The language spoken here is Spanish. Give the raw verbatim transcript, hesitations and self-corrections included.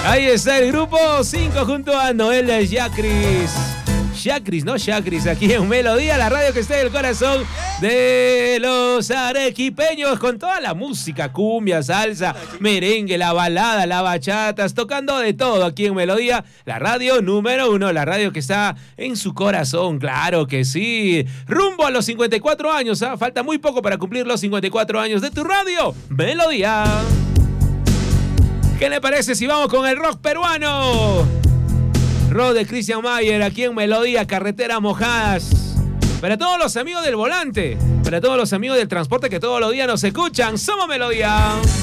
Ahí está el grupo cinco junto a Noel de Yacris. Yacris, no Yacris, aquí en Melodía, la radio que está en el corazón de los arequipeños, con toda la música, cumbia, salsa, merengue, la balada, la bachatas, tocando de todo aquí en Melodía, la radio número uno, la radio que está en su corazón, claro que sí. Rumbo a los cincuenta y cuatro años, ¿eh? Falta muy poco para cumplir los cincuenta y cuatro años de tu radio, Melodía. ¿Qué le parece si vamos con el rock peruano? Rock de Christian Mayer, aquí en Melodía, Carreteras Mojadas. Para todos los amigos del volante, para todos los amigos del transporte que todos los días nos escuchan, somos Melodía.